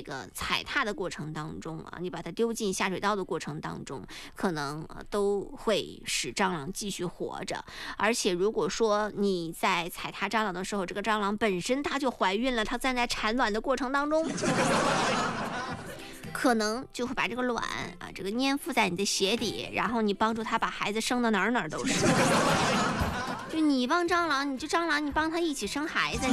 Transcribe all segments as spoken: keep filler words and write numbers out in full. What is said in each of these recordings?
个踩踏的过程当中啊，你把它丢进下水道的过程当中，可能、呃、都会使蟑螂继续活着。而且如果说你在踩踏蟑螂的时候，这个蟑螂本身它就怀孕了，它在在产卵的过程当中可能就会把这个卵啊，这个粘附在你的鞋底，然后你帮助它把孩子生到哪儿哪儿都是。就你帮蟑螂，你就蟑螂，你帮它一起生孩子，你。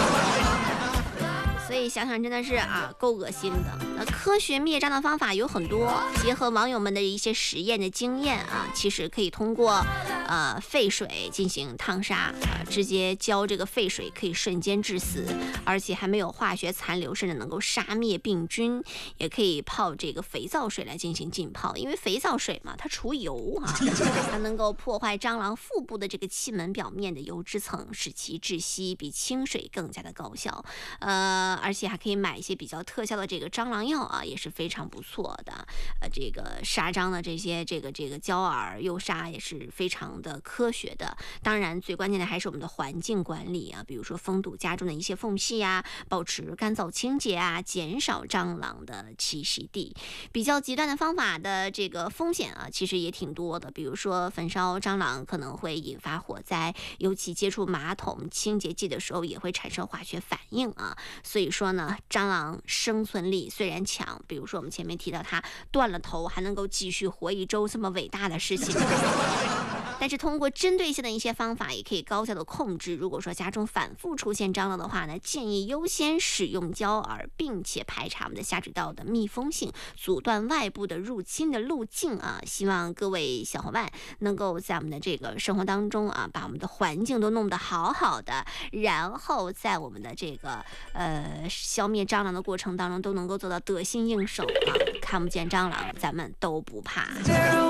所以想想真的是啊，够恶心的。那科学灭蟑的方法有很多，结合网友们的一些实验的经验啊，其实可以通过呃沸水进行烫杀啊，直接浇这个沸水可以瞬间致死，而且还没有化学残留，甚至能够杀灭病菌。也可以泡这个肥皂水来进行浸泡，因为肥皂水嘛，它除油啊，它能够破坏蟑螂腹部的这个气门表面的油脂层，使其窒息，比清水更加的高效。呃，而且还可以买一些比较特效的这个蟑螂药啊，也是非常不错的。呃，这个杀蟑的这些这个这个胶饵诱杀也是非常的科学的。当然，最关键的还是我们的环境管理啊，比如说封堵家中的一些缝隙啊，保持干燥清洁啊，减少蟑螂的栖息地。比较极端的方法的这个风险啊，其实也挺多的，比如说焚烧蟑螂可能会引发火灾，尤其接触马桶清洁剂的时候也会产生化学反应啊。所以说呢，蟑螂生存力虽然强，比如说我们前面提到它断了头还能够继续活一周这么伟大的事情，但是通过针对性的一些方法也可以高效的控制。如果说家中反复出现蟑螂的话呢，建议优先使用胶饵，并且排查我们的下水道的密封性，阻断外部的入侵的路径啊。希望各位小伙伴能够在我们的这个生活当中啊，把我们的环境都弄得好好的，然后在我们的这个呃消灭蟑螂的过程当中都能够做到得心应手啊，看不见蟑螂咱们都不怕。